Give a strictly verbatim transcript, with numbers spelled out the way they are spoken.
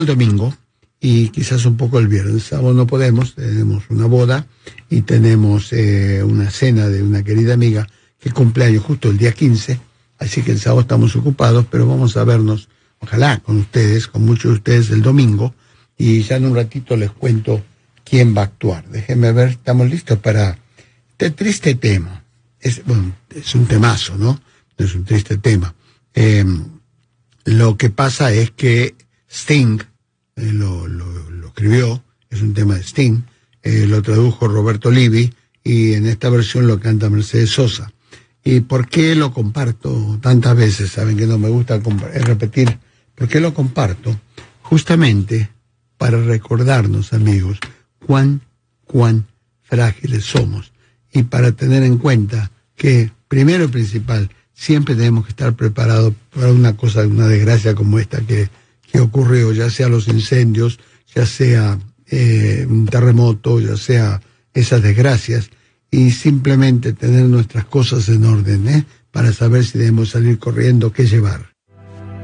el domingo y quizás un poco el viernes. El sábado no podemos, tenemos una boda y tenemos eh, una cena de una querida amiga que cumple años justo el día quince, así que el sábado estamos ocupados, pero vamos a vernos, ojalá, con ustedes, con muchos de ustedes el domingo, y ya en un ratito les cuento quién va a actuar. Déjenme ver, estamos listos para este triste tema. Es, bueno, es un temazo, ¿no? No es un triste tema. Eh, lo que pasa es que Sting eh, lo, lo, lo escribió, es un tema de Sting, eh, lo tradujo Roberto Livi y en esta versión lo canta Mercedes Sosa. ¿Y por qué lo comparto tantas veces? Saben que no me gusta repetir. ¿Por qué lo comparto? Justamente para recordarnos, amigos, cuán, cuán frágiles somos y para tener en cuenta que, primero y principal, siempre tenemos que estar preparados para una cosa, una desgracia como esta que, que ocurrió, ya sea los incendios, ya sea eh, un terremoto, ya sea esas desgracias, y simplemente tener nuestras cosas en orden, ¿eh? Para saber si debemos salir corriendo, qué llevar.